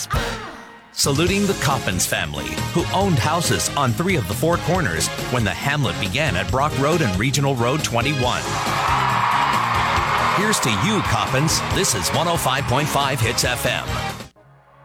Coppins. Saluting the Coppins family, who owned houses on 3 of the 4 corners when the hamlet began at Brock Road and Regional Road 21. Here's to you, Coppins. This is 105.5 Hits FM.